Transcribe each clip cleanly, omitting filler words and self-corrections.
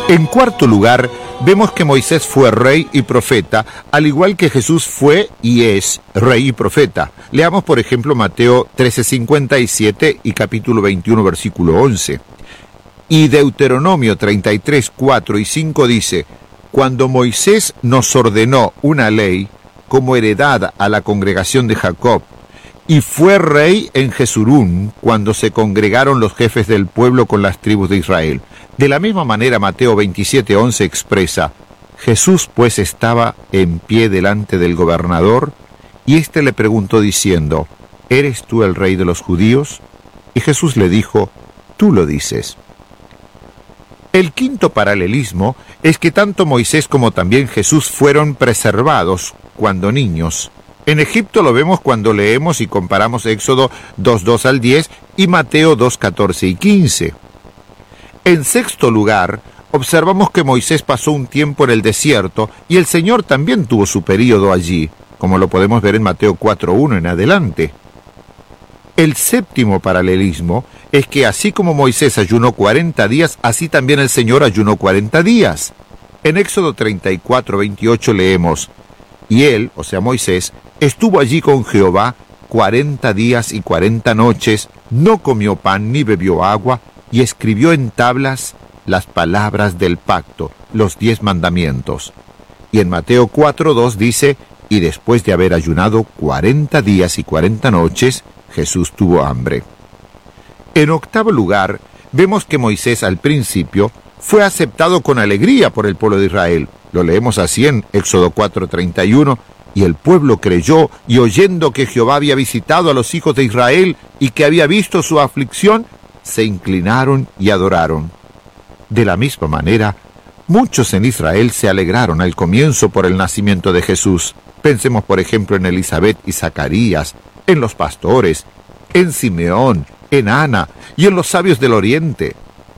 En cuarto lugar, vemos que Moisés fue rey y profeta, al igual que Jesús fue y es rey y profeta. Leamos, por ejemplo, Mateo 13:57 y capítulo 21, versículo 11. Y Deuteronomio 33, 4 y 5 dice: cuando Moisés nos ordenó una ley como heredad a la congregación de Jacob, y fue rey en Jesurún cuando se congregaron los jefes del pueblo con las tribus de Israel. De la misma manera, Mateo 27:11 expresa: Jesús pues estaba en pie delante del gobernador, y éste le preguntó diciendo: ¿eres tú el rey de los judíos? Y Jesús le dijo: tú lo dices. El quinto paralelismo es que tanto Moisés como también Jesús fueron preservados cuando niños. En Egipto lo vemos cuando leemos y comparamos Éxodo 2:2 al 10 y Mateo 2:14 y 15. En sexto lugar, observamos que Moisés pasó un tiempo en el desierto y el Señor también tuvo su período allí, como lo podemos ver en Mateo 4:1 en adelante. El séptimo paralelismo es que así como Moisés ayunó 40 días, así también el Señor ayunó 40 días. En Éxodo 34:28 leemos: y él, o sea Moisés, estuvo allí con Jehová 40 días y 40 noches, no comió pan ni bebió agua, y escribió en tablas las palabras del pacto, los 10 mandamientos. Y en Mateo 4:2 dice: y después de haber ayunado 40 días y 40 noches, Jesús tuvo hambre. En octavo lugar, vemos que Moisés al principio fue aceptado con alegría por el pueblo de Israel. Lo leemos así en Éxodo 4:31, y el pueblo creyó, y oyendo que Jehová había visitado a los hijos de Israel y que había visto su aflicción, se inclinaron y adoraron. De la misma manera, muchos en Israel se alegraron al comienzo por el nacimiento de Jesús. Pensemos, por ejemplo, en Elizabeth y Zacarías, en los pastores, en Simeón, en Ana y en los sabios del oriente.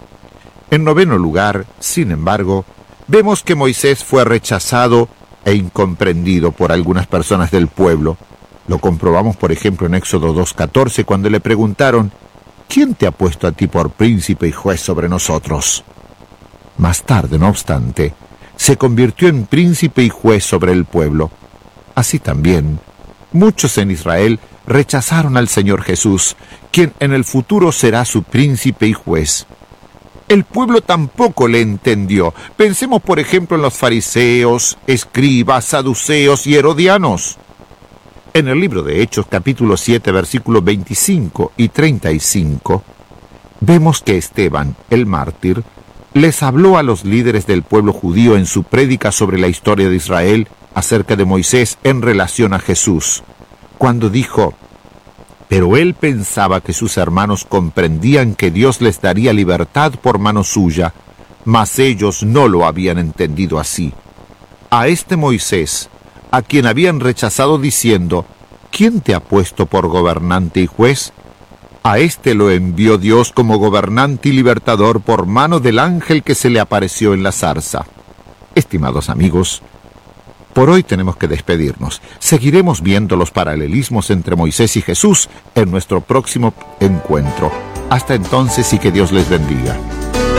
En noveno lugar, sin embargo, vemos que Moisés fue rechazado e incomprendido por algunas personas del pueblo. Lo comprobamos, por ejemplo, en Éxodo 2:14, cuando le preguntaron: ¿quién te ha puesto a ti por príncipe y juez sobre nosotros? Más tarde, no obstante, se convirtió en príncipe y juez sobre el pueblo. Así también, muchos en Israel rechazaron al Señor Jesús, quien en el futuro será su príncipe y juez. El pueblo tampoco le entendió. Pensemos, por ejemplo, en los fariseos, escribas, saduceos y herodianos. En el libro de Hechos, capítulo 7, versículos 25 y 35, vemos que Esteban, el mártir, les habló a los líderes del pueblo judío en su prédica sobre la historia de Israel acerca de Moisés en relación a Jesús, cuando dijo: pero él pensaba que sus hermanos comprendían que Dios les daría libertad por mano suya, mas ellos no lo habían entendido así. A este Moisés, a quien habían rechazado diciendo: ¿quién te ha puesto por gobernante y juez? A este lo envió Dios como gobernante y libertador por mano del ángel que se le apareció en la zarza. Estimados amigos, por hoy tenemos que despedirnos. Seguiremos viendo los paralelismos entre Moisés y Jesús en nuestro próximo encuentro. Hasta entonces y que Dios les bendiga.